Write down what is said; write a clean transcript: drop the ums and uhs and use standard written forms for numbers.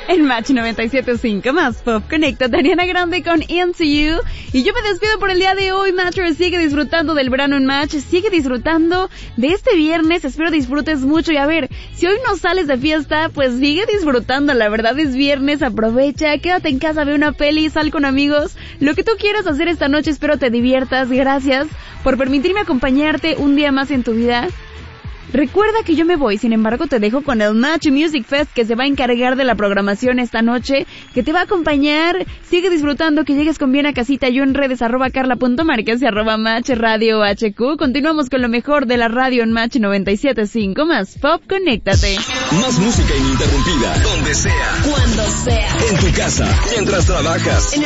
En Match 97.5 más pop, conecta Ariana Grande con Into You. Y yo me despido por el día de hoy, Matchers. Sigue disfrutando del verano en Match, sigue disfrutando de este viernes. Espero disfrutes mucho. Y a ver, si hoy no sales de fiesta, pues sigue disfrutando. La verdad es viernes, aprovecha, quédate en casa, ve una peli, sal con amigos. Lo que tú quieras hacer esta noche, espero te diviertas. Gracias por permitirme acompañarte un día más en tu vida. Recuerda que yo me voy, sin embargo te dejo con el Match Music Fest, que se va a encargar de la programación esta noche, que te va a acompañar. Sigue disfrutando, que llegues con bien a casita. Yo en redes @carla.marquez y @Match Radio HQ. Continuamos con lo mejor de la radio en Match 97.5 más pop, conéctate. Más música ininterrumpida, donde sea, cuando sea, en tu casa, mientras trabajas, en